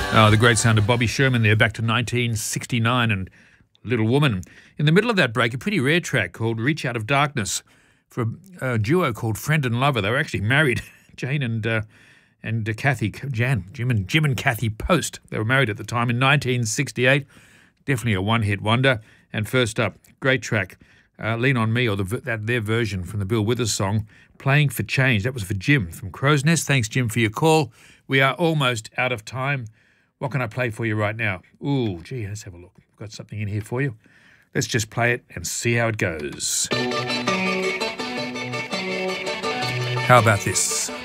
Oh, the great sound of Bobby Sherman there, back to 1969 and Little Woman. In the middle of that break, a pretty rare track called Reach Out of Darkness for a duo called Friend and Lover. They were actually married, Jane and Kathy, Jim and Kathy Post. They were married at the time in 1968. Definitely a one-hit wonder. And first up, great track, Lean On Me, or their version from the Bill Withers song, Playing for Change. That was for Jim from Crow's Nest. Thanks, Jim, for your call. We are almost out of time. What can I play for you right now? Ooh, gee, let's have a look. I've got something in here for you. Let's just play it and see how it goes. How about this?